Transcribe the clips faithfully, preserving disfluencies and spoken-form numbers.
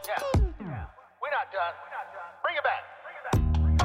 Yeah. Yeah. We're not done. We're not done. Bring it back. Bring it back.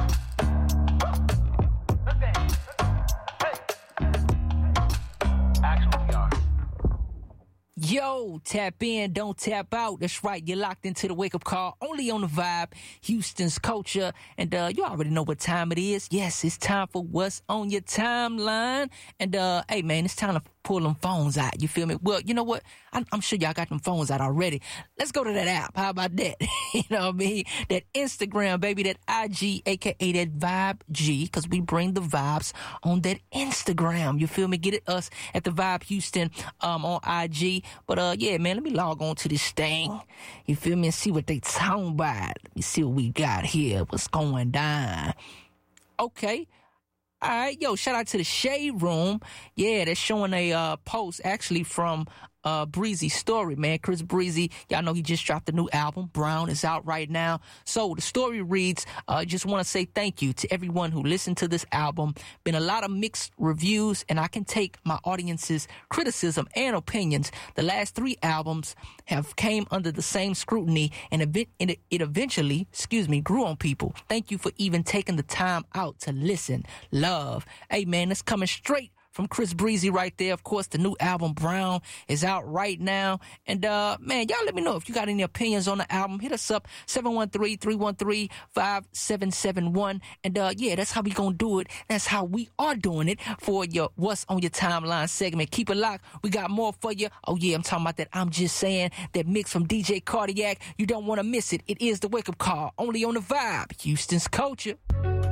Let's dance. Hey. Actually, we are. Yo, tap in, don't tap out. That's right, you're locked into the wake-up call, only on the Vibe, Houston's culture. And uh, you already know what time it is. Yes, it's time for What's on Your Timeline. And uh, hey, man, it's time to pull them phones out. You feel me? Well, you know what? I'm, I'm sure y'all got them phones out already. Let's go to that app. How about that? You know what I mean? That Instagram, baby, that I G, a k a that Vibe G, because we bring the vibes on that Instagram. You feel me? Get it us at the Vibe Houston um, on I G. But uh, yeah, man, let me log on to this thing. You feel me? And see what they talking about. Let me see what we got here. What's going down? Okay. All right, yo, shout out to the Shade Room. Yeah, they're showing a uh, post actually from uh, Breezy's story, man. Chris Breezy, y'all know he just dropped a new album. Brown is out right now. So the story reads, uh, just want to say thank you to everyone who listened to this album. Been a lot of mixed reviews, and I can take my audience's criticism and opinions. The last three albums have came under the same scrutiny, and it, it eventually, excuse me, grew on people. Thank you for even taking the time out to listen. Love. Hey, man, it's coming straight from Chris Breezy right there. Of course, the new album Brown is out right now. And, uh, man, y'all let me know if you got any opinions on the album. Hit us up, seven one three, three one three, five seven seven one. And, uh, yeah, that's how we gonna do it. That's how we are doing it for your What's on Your Timeline segment. Keep it locked. We got more for you. Oh, yeah, I'm talking about that I'm Just Saying, that mix from D J Cardiac. You don't want to miss it. It is the wake-up call, only on the Vibe, Houston's culture.